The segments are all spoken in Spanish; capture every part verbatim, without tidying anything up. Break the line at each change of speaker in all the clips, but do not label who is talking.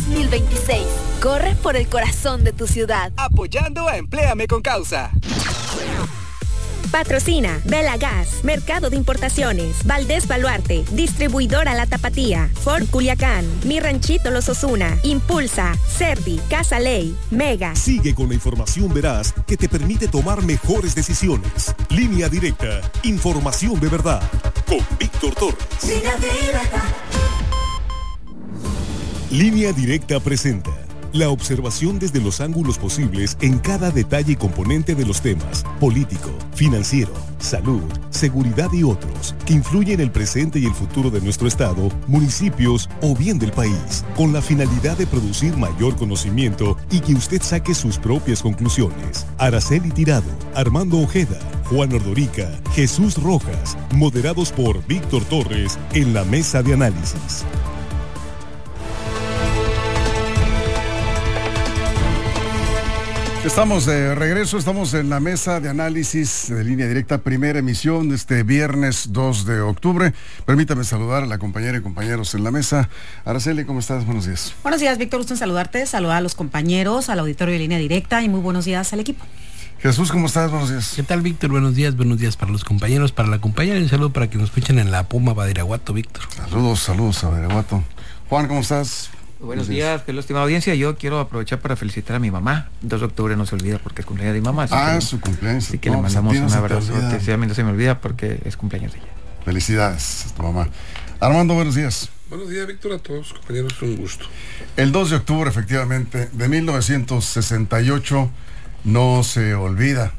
dos mil veintiséis. Corre por el corazón de tu ciudad.
Apoyando a Empléame con Causa.
Patrocina Vela Gas, Mercado de Importaciones, Valdés Baluarte, Distribuidora La Tapatía, Ford Culiacán, Mi Ranchito Los Osuna, Impulsa, Cerdi, Casa Ley, Mega.
Sigue con la información veraz que te permite tomar mejores decisiones. Línea Directa, información de verdad. Con Víctor Torres. Línea Directa. Línea Directa presenta la observación desde los ángulos posibles en cada detalle y componente de los temas político, financiero, salud, seguridad y otros que influyen en el presente y el futuro de nuestro estado, municipios o bien del país, con la finalidad de producir mayor conocimiento y que usted saque sus propias conclusiones. Araceli Tirado, Armando Ojeda, Juan Ordorica, Jesús Rojas, moderados por Víctor Torres en la mesa de análisis.
Estamos de regreso, estamos en la mesa de análisis de Línea Directa, primera emisión de este viernes dos de octubre. Permítame saludar a la compañera y compañeros en la mesa. Araceli, ¿cómo estás? Buenos días.
Buenos días, Víctor, gusto en saludarte, saludar a los compañeros, al auditorio de Línea Directa y muy buenos días al equipo.
Jesús, ¿cómo estás? Buenos días.
¿Qué tal, Víctor? Buenos días, buenos días para los compañeros, para la compañera y un saludo para que nos escuchen en la Puma Badiraguato, Víctor.
Saludos, saludos a Badiraguato. Juan, ¿cómo estás?
Buenos días, que estimada audiencia. Yo quiero aprovechar para felicitar a mi mamá. dos de octubre no se olvida porque es cumpleaños de mi mamá.
Ah,
que,
su cumpleaños.
Así que
no,
le mandamos un abrazo.
No
se me olvida porque es cumpleaños de ella.
Felicidades a tu mamá. Armando, buenos días.
Buenos días, Víctor, a todos, compañeros, un gusto.
El dos de octubre, efectivamente, de mil novecientos sesenta y ocho, no se olvida.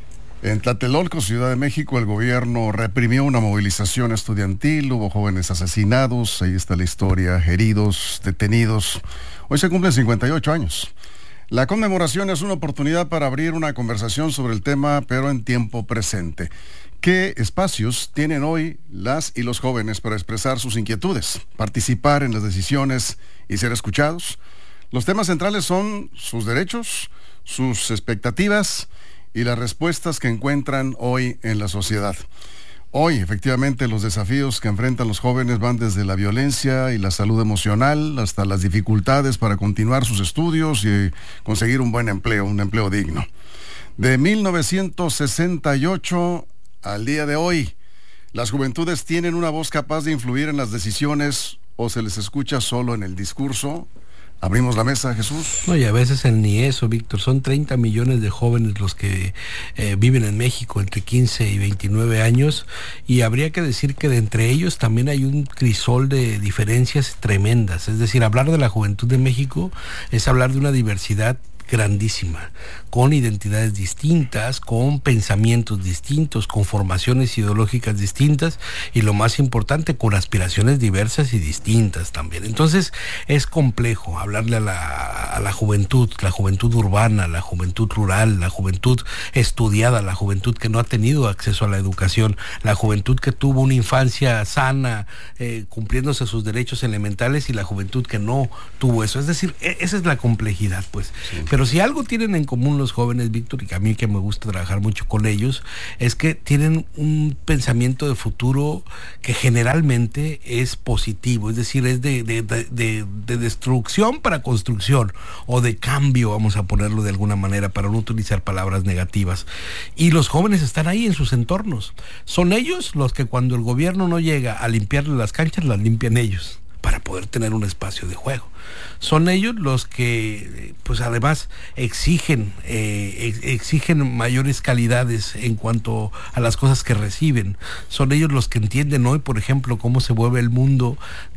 En Tlatelolco, Ciudad de México, el gobierno reprimió una movilización estudiantil, hubo jóvenes asesinados, ahí está la historia, heridos, detenidos. Hoy se cumplen cincuenta y ocho años. La conmemoración es una oportunidad para abrir una conversación sobre el tema, pero en tiempo presente. ¿Qué espacios tienen hoy las y los jóvenes para expresar sus inquietudes, participar en las decisiones y ser escuchados? Los temas centrales son sus derechos, sus expectativas y las respuestas que encuentran hoy en la sociedad. Hoy, efectivamente, los desafíos que enfrentan los jóvenes van desde la violencia y la salud emocional hasta las dificultades para continuar sus estudios y conseguir un buen empleo, un empleo digno. De mil novecientos sesenta y ocho al día de hoy, las juventudes tienen una voz capaz de influir en las decisiones o se les escucha solo en el discurso. Abrimos la mesa, Jesús.
No, y a veces el ni eso, Víctor. Son treinta millones de jóvenes los que eh, viven en México entre quince y veintinueve años, y habría que decir que de entre ellos también hay un crisol de diferencias tremendas. Es decir, hablar de la juventud de México es hablar de una diversidad grandísima, con identidades distintas, con pensamientos distintos, con formaciones ideológicas distintas y lo más importante, con aspiraciones diversas y distintas también. Entonces es complejo hablarle a la, a la juventud, la juventud urbana, la juventud rural, la juventud estudiada, la juventud que no ha tenido acceso a la educación, la juventud que tuvo una infancia sana, eh, cumpliéndose sus derechos elementales, y la juventud que no tuvo eso. Es decir, esa es la complejidad, pues. Sí. Pero si algo tienen en común los jóvenes, Víctor, y a mí que me gusta trabajar mucho con ellos, es que tienen un pensamiento de futuro que generalmente es positivo, es decir, es de, de, de, de, de destrucción para construcción, o de cambio, vamos a ponerlo de alguna manera, para no utilizar palabras negativas. Y los jóvenes están ahí en sus entornos. Son ellos los que cuando el gobierno no llega a limpiarle las canchas, las limpian ellos, para poder tener un espacio de juego. Son ellos los que, pues además, exigen, eh, exigen mayores calidades en cuanto a las cosas que reciben. Son ellos los que entienden hoy, por ejemplo, cómo se mueve el mundo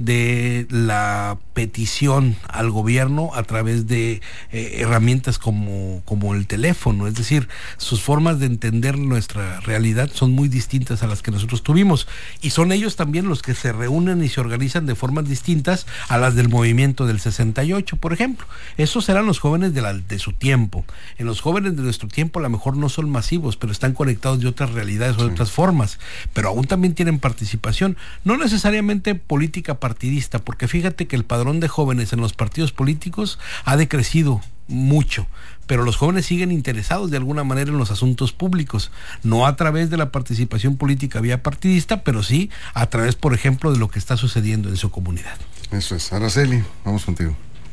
de la petición al gobierno a través de eh, herramientas como, como el teléfono. Es decir, sus formas de entender nuestra realidad son muy distintas a las que nosotros tuvimos. Y son ellos también los que se reúnen y se organizan de formas distintas a las del movimiento del sesenta y ocho, por ejemplo. Esos serán los jóvenes de, la, de su tiempo. En los jóvenes de nuestro tiempo a lo mejor no son masivos, pero están conectados de otras realidades o de otras formas, pero aún también tienen participación, no necesariamente política partidista, porque fíjate que el padrón de jóvenes en los partidos políticos ha decrecido mucho, pero los jóvenes siguen interesados de alguna manera en los asuntos públicos, no a través de la participación política vía partidista, pero sí a través, por ejemplo, de lo que está sucediendo en su comunidad.
Eso es. Araceli, vamos contigo.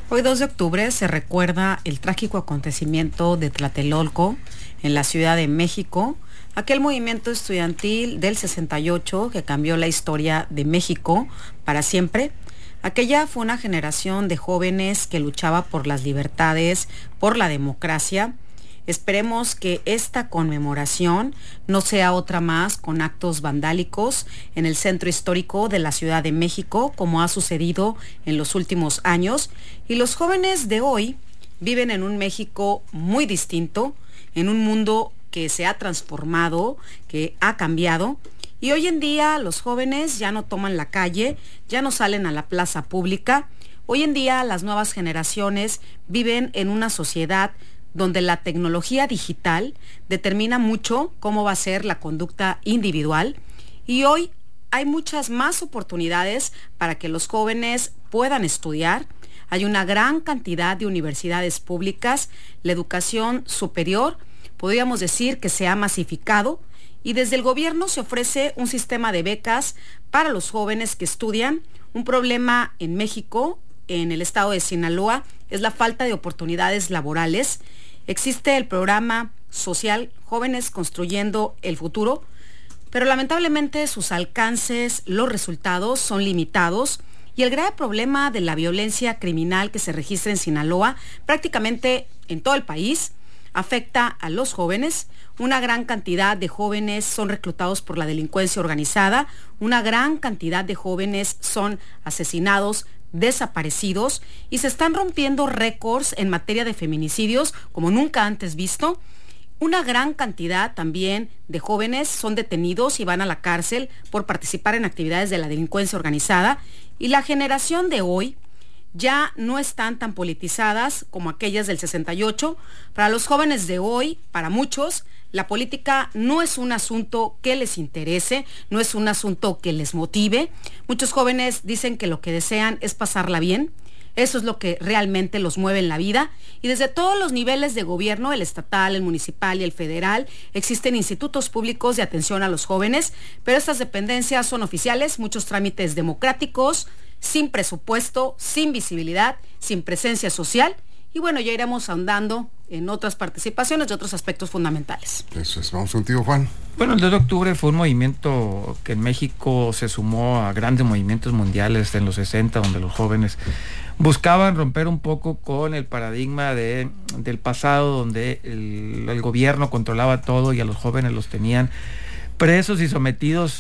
Hoy dos de octubre se recuerda el trágico acontecimiento de Tlatelolco en la Ciudad de México, aquel movimiento estudiantil del sesenta y ocho que cambió la historia de México para siempre. Aquella fue una generación de jóvenes que luchaba por las libertades, por la democracia. Esperemos que esta conmemoración no sea otra más con actos vandálicos en el centro histórico de la Ciudad de México, como ha sucedido en los últimos años. Y los jóvenes de hoy viven en un México muy distinto, en un mundo que se ha transformado, que ha cambiado. Y hoy en día los jóvenes ya no toman la calle, ya no salen a la plaza pública. Hoy en día las nuevas generaciones viven en una sociedad donde la tecnología digital determina mucho cómo va a ser la conducta individual, y hoy hay muchas más oportunidades para que los jóvenes puedan estudiar. Hay una gran cantidad de universidades públicas, la educación superior, podríamos decir que se ha masificado, y desde el gobierno se ofrece un sistema de becas para los jóvenes que estudian. Un problema en México, en el estado de Sinaloa, es la falta de oportunidades laborales. Existe el programa social Jóvenes Construyendo el Futuro, pero lamentablemente sus alcances, los resultados son limitados, y el grave problema de la violencia criminal que se registra en Sinaloa, prácticamente en todo el país, afecta a los jóvenes. Una gran cantidad de jóvenes son reclutados por la delincuencia organizada, una gran cantidad de jóvenes son asesinados, desaparecidos, y se están rompiendo récords en materia de feminicidios como nunca antes visto. Una gran cantidad también de jóvenes son detenidos y van a la cárcel por participar en actividades de la delincuencia organizada, y la generación de hoy ya no están tan politizadas como aquellas del sesenta y ocho. Para los jóvenes de hoy, para muchos, la política no es un asunto que les interese, no es un asunto que les motive. Muchos jóvenes dicen que lo que desean es pasarla bien. Eso es lo que realmente los mueve en la vida. Y desde todos los niveles de gobierno, el estatal, el municipal y el federal, existen institutos públicos de atención a los jóvenes, pero estas dependencias son oficiales, muchos trámites democráticos, sin presupuesto, sin visibilidad, sin presencia social. Y bueno, ya iremos ahondando en otras participaciones de otros aspectos fundamentales.
Eso es. Vamos contigo, Juan.
Bueno, el dos de octubre fue un movimiento que en México se sumó a grandes movimientos mundiales en los sesenta, donde los jóvenes buscaban romper un poco con el paradigma de, del pasado, donde el, el gobierno controlaba todo y a los jóvenes los tenían presos y sometidos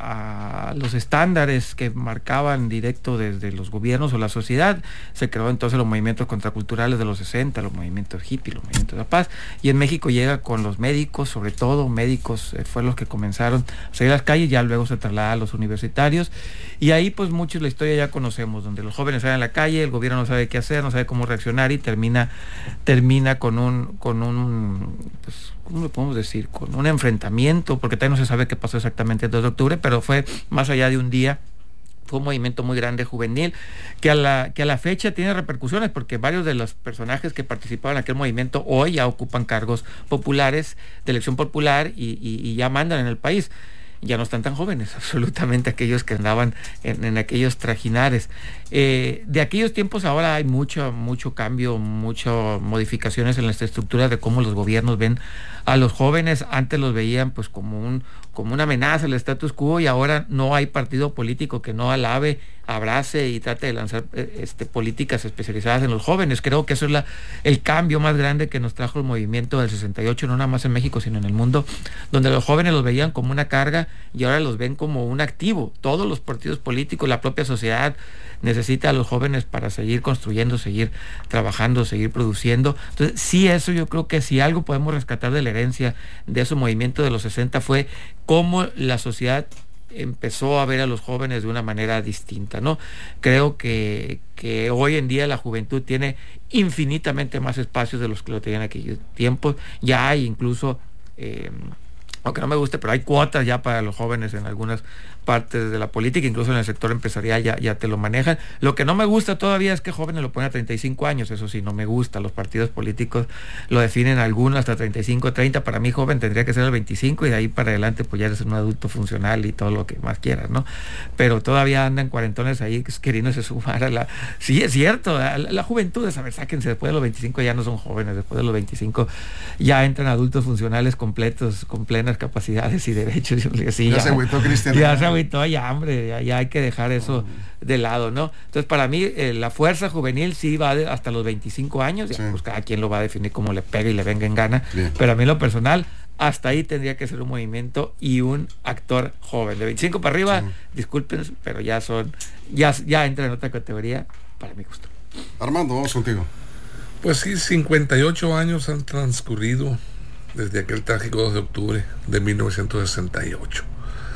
a, a los estándares que marcaban directo desde los gobiernos o la sociedad. Se creó entonces los movimientos contraculturales de los sesenta, los movimientos hippie, los movimientos de la paz, y en México llega con los médicos, sobre todo médicos, eh, fueron los que comenzaron a salir a las calles, ya luego se traslada a los universitarios, y ahí pues muchos la historia ya conocemos, donde los jóvenes salen a la calle, el gobierno no sabe qué hacer, no sabe cómo reaccionar, y termina, termina con un, con un pues, ¿cómo le podemos decir? Con un enfrentamiento, porque todavía no se sabe qué pasó exactamente el dos de octubre, pero fue más allá de un día. Fue un movimiento muy grande juvenil que a la que a la fecha tiene repercusiones, porque varios de los personajes que participaban en aquel movimiento hoy ya ocupan cargos populares de elección popular y, y, y ya mandan en el país. Ya no están tan jóvenes, absolutamente, aquellos que andaban en, en aquellos trajinares. Eh, de aquellos tiempos ahora hay mucho, mucho cambio, muchas modificaciones en las estructuras de cómo los gobiernos ven a los jóvenes. Antes los veían pues como un como una amenaza al status quo, y ahora no hay partido político que no alabe, abrace y trate de lanzar este, políticas especializadas en los jóvenes. Creo que eso es la, el cambio más grande que nos trajo el movimiento del sesenta y ocho, no nada más en México, sino en el mundo, donde los jóvenes los veían como una carga y ahora los ven como un activo. Todos los partidos políticos, la propia sociedad necesita a los jóvenes para seguir construyendo, seguir trabajando, seguir produciendo. Entonces, sí, eso yo creo que si algo podemos rescatar de la herencia de ese movimiento de los sesenta fue cómo la sociedad empezó a ver a los jóvenes de una manera distinta, ¿no? Creo que, que hoy en día la juventud tiene infinitamente más espacios de los que lo tenían en aquellos tiempos. Ya hay incluso eh, aunque no me guste, pero hay cuotas ya para los jóvenes en algunas partes de la política, incluso en el sector empresarial ya, ya te lo manejan. Lo que no me gusta todavía es que jóvenes lo ponen a treinta y cinco años, eso sí, no me gusta. Los partidos políticos lo definen algunos hasta treinta y cinco, treinta, para mí joven tendría que ser el veinticinco y de ahí para adelante pues ya eres un adulto funcional y todo lo que más quieras, ¿no? Pero todavía andan cuarentones ahí queriéndose sumar a la... Sí, es cierto, la, la juventud, a ver, sáquense, después de los veinticinco ya no son jóvenes, después de los veinticinco ya entran adultos funcionales completos, con plenas capacidades y derechos. Yo le decía,
ya, ya se agüitó, Cristian.
Ya se agüitó, ya, hombre, ya, ya hay que dejar eso de lado, ¿no? Entonces, para mí, eh, la fuerza juvenil sí va de, hasta los veinticinco años, ya, sí. Pues cada quien lo va a definir como le pega y le venga en gana, bien. Pero a mí en lo personal, hasta ahí tendría que ser un movimiento y un actor joven. De veinticinco para arriba, sí. Disculpen, pero ya son, ya, ya entra en otra categoría, para mi gusto.
Armando, vamos contigo.
Pues sí, cincuenta y ocho años han transcurrido desde aquel trágico dos de octubre de mil novecientos sesenta y ocho,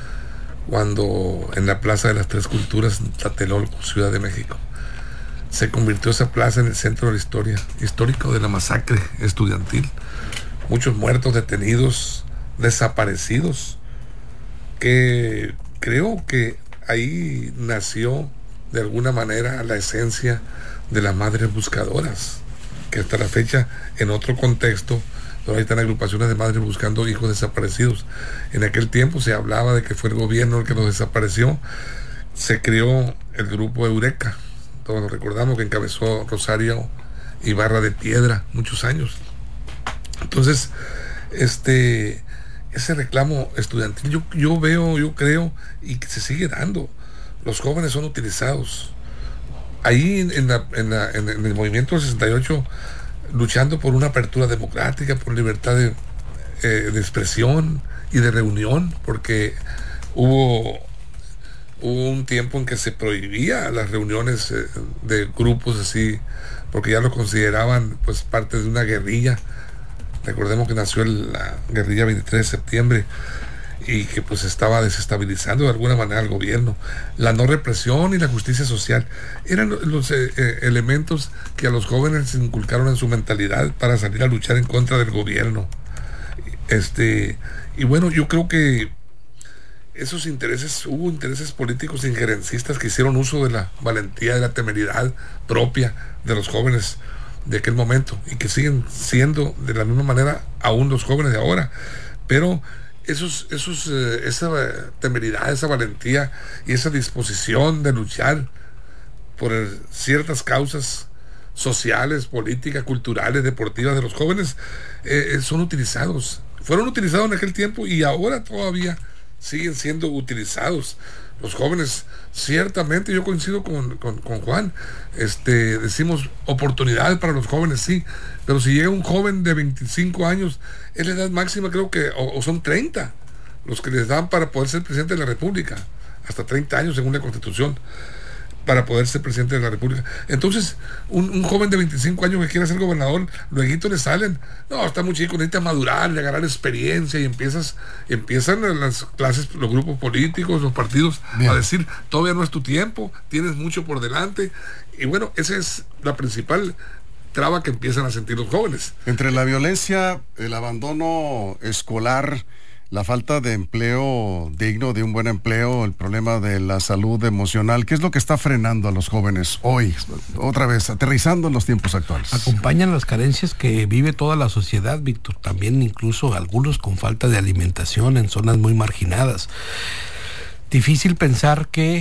cuando en la Plaza de las Tres Culturas, en Tlatelolco, Ciudad de México, se convirtió esa plaza en el centro de la historia histórico de la masacre estudiantil. Muchos muertos, detenidos, desaparecidos, que creo que ahí nació de alguna manera la esencia de las madres buscadoras, que hasta la fecha, en otro contexto, todavía están agrupaciones de madres buscando hijos desaparecidos. En aquel tiempo se hablaba de que fue el gobierno el que los desapareció. Se creó el grupo Eureka, todos nos recordamos, que encabezó Rosario Ibarra de Piedra, muchos años. Entonces, este ese reclamo estudiantil, yo, yo veo, yo creo, y que se sigue dando. Los jóvenes son utilizados. Ahí en, la, en, la, en el movimiento del sesenta y ocho, luchando por una apertura democrática, por libertad de, eh, de expresión y de reunión, porque hubo, hubo un tiempo en que se prohibía las reuniones eh, de grupos así, porque ya lo consideraban pues parte de una guerrilla. Recordemos que nació el, la guerrilla veintitrés de septiembre y que pues estaba desestabilizando de alguna manera al gobierno. La no represión y la justicia social eran los eh, eh, elementos que a los jóvenes se inculcaron en su mentalidad para salir a luchar en contra del gobierno. Este, y bueno, yo creo que esos intereses, hubo intereses políticos injerencistas que hicieron uso de la valentía, de la temeridad propia de los jóvenes de aquel momento y que siguen siendo de la misma manera aún los jóvenes de ahora. Pero esos, esos, eh, esa temeridad, esa valentía y esa disposición de luchar por el, ciertas causas sociales, políticas, culturales, deportivas de los jóvenes eh, son utilizados. Fueron utilizados en aquel tiempo y ahora todavía siguen siendo utilizados. Los jóvenes, ciertamente, yo coincido con, con, con Juan, este, decimos oportunidades para los jóvenes, sí, pero si llega un joven de veinticinco años, es la edad máxima, creo que, o, o son treinta, los que les dan para poder ser presidente de la República, hasta treinta años según la Constitución, para poder ser presidente de la República. Entonces, un, un joven de veinticinco años que quiera ser gobernador, luego le salen, no, está muy chico, necesita madurar, de agarrar experiencia, y empiezas, empiezan las clases, los grupos políticos, los partidos, bien, a decir, todavía no es tu tiempo, tienes mucho por delante, y bueno, esa es la principal traba que empiezan a sentir los jóvenes.
Entre la violencia, el abandono escolar, la falta de empleo digno, de un buen empleo, el problema de la salud emocional, ¿qué es lo que está frenando a los jóvenes hoy? Otra vez, aterrizando en los tiempos actuales.
Acompañan las carencias que vive toda la sociedad, Víctor. También incluso algunos con falta de alimentación en zonas muy marginadas. Difícil pensar que